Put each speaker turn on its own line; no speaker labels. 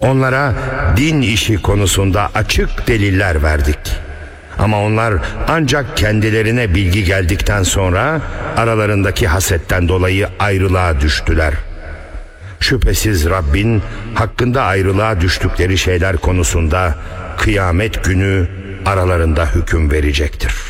Onlara din işi konusunda açık deliller verdik. Ama onlar ancak kendilerine bilgi geldikten sonra aralarındaki hasetten dolayı ayrılığa düştüler. Şüphesiz Rabbin hakkında ayrılığa düştükleri şeyler konusunda kıyamet günü aralarında hüküm verecektir.